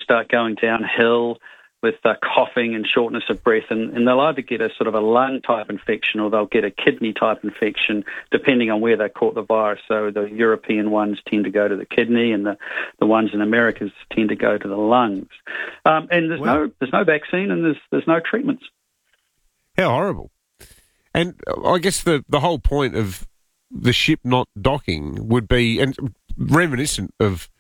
start going downhill with coughing and shortness of breath, and they'll either get a sort of a lung-type infection or they'll get a kidney-type infection, depending on where they caught the virus. So the European ones tend to go to the kidney, and the ones in America tend to go to the lungs. And there's no vaccine, and there's no treatments. How horrible. And I guess the whole point of the ship not docking would be, and reminiscent of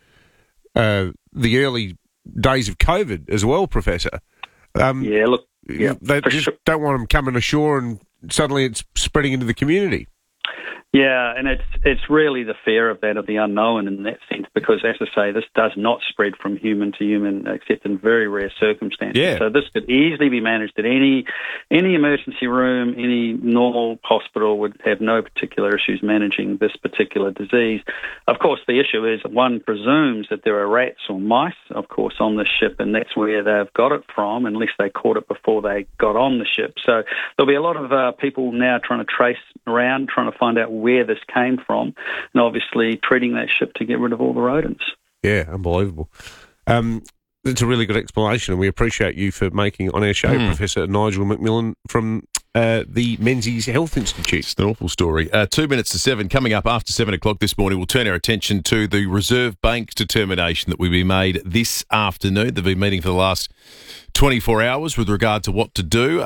the early days of COVID as well, Professor. They just don't want them coming ashore and suddenly it's spreading into the community. Yeah, and it's really the fear of that, of the unknown in that sense, because, as I say, this does not spread from human to human except in very rare circumstances. Yeah. So this could easily be managed at any emergency room. Any normal hospital would have no particular issues managing this particular disease. Of course, the issue is one presumes that there are rats or mice, of course, on this ship, and that's where they've got it from, unless they caught it before they got on the ship. So there'll be a lot of people now trying to trace around, trying to find out where this came from, and obviously treating that ship to get rid of all the rodents. Yeah, unbelievable. It's a really good explanation, and we appreciate you for making it on our show, Professor Nigel McMillan from the Menzies Health Institute. It's an awful story. 2 minutes to 7, coming up after 7 o'clock this morning, we'll turn our attention to the Reserve Bank's determination that will be made this afternoon. They've been meeting for the last 24 hours with regard to what to do.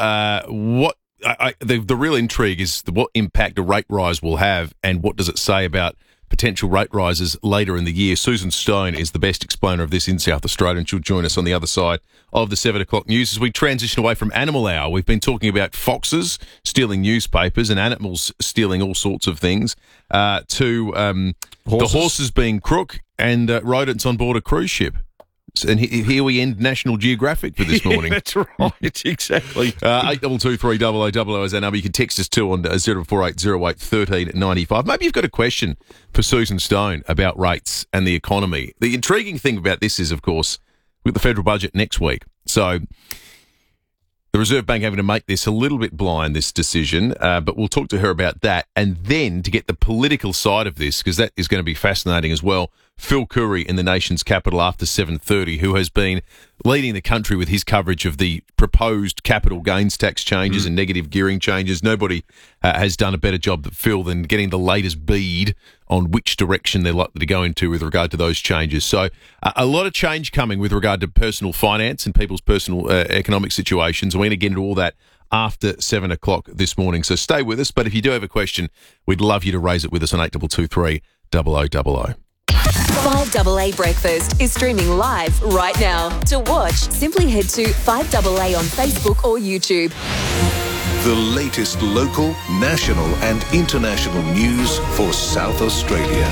The real intrigue is what impact a rate rise will have, and what does it say about potential rate rises later in the year. Susan Stone is the best explainer of this in South Australia, and she'll join us on the other side of the 7 o'clock news as we transition away from Animal Hour. We've been talking about foxes stealing newspapers and animals stealing all sorts of things, to the horses being crook and rodents on board a cruise ship. And here we end National Geographic for this morning. That's right, exactly. 8223 0000 is our number. You can text us too on 048 08 1395. Maybe you've got a question for Susan Stone about rates and the economy. The intriguing thing about this is, of course, with the federal budget next week. So the Reserve Bank having to make this a little bit blind, this decision, but we'll talk to her about that. And then to get the political side of this, because that is going to be fascinating as well, Phil Coorey in the nation's capital after 7:30, who has been leading the country with his coverage of the proposed capital gains tax changes and negative gearing changes. Nobody has done a better job than Phil than getting the latest bead on which direction they're likely to go into with regard to those changes. So a lot of change coming with regard to personal finance and people's personal economic situations. We're going to get into all that after 7 o'clock this morning. So stay with us. But if you do have a question, we'd love you to raise it with us on 8223 0000. 5AA Breakfast is streaming live right now. To watch, simply head to 5AA on Facebook or YouTube. The latest local, national and international news for South Australia.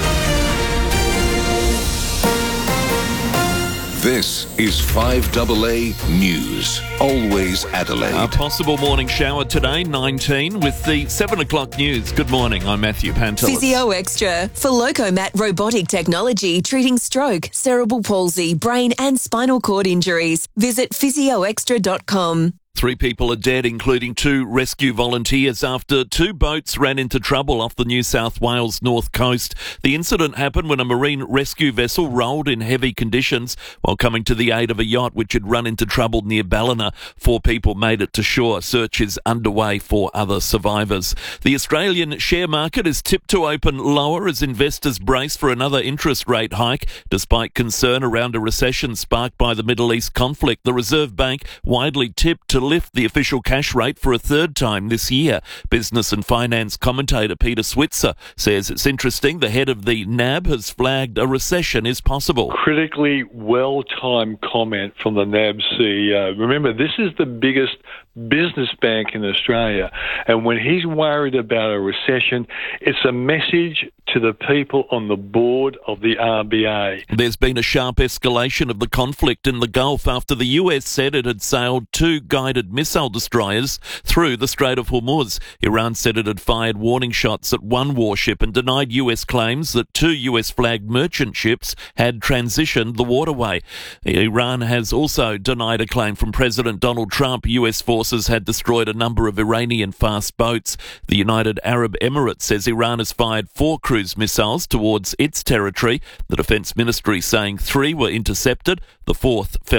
This is 5AA News. Always Adelaide. A possible morning shower today, 19, with the 7 o'clock news. Good morning, I'm Matthew Pantelis. Physio Extra for Locomat robotic technology treating stroke, cerebral palsy, brain and spinal cord injuries. Visit physioextra.com. 3 people are dead, including 2 rescue volunteers, after 2 boats ran into trouble off the New South Wales north coast. The incident happened when a marine rescue vessel rolled in heavy conditions while coming to the aid of a yacht which had run into trouble near Ballina. 4 people made it to shore. Search is underway for other survivors. The Australian share market is tipped to open lower as investors brace for another interest rate hike, despite concern around a recession sparked by the Middle East conflict. The Reserve Bank widely tipped to lift the official cash rate for a 3rd time this year. Business and finance commentator Peter Switzer says it's interesting the head of the NAB has flagged a recession is possible. Critically well-timed comment from the NAB CEO. Remember, this is the biggest business bank in Australia, and when he's worried about a recession, it's a message to the people on the board of the RBA. There's been a sharp escalation of the conflict in the Gulf after the US said it had sailed 2 guided missile destroyers through the Strait of Hormuz. Iran said it had fired warning shots at 1 warship and denied US claims that 2 US-flagged merchant ships had transitioned the waterway. Iran has also denied a claim from President Donald Trump US forces had destroyed a number of Iranian fast boats. The United Arab Emirates says Iran has fired 4 cruise missiles towards its territory. The Defence Ministry saying 3 were intercepted. The 4th fell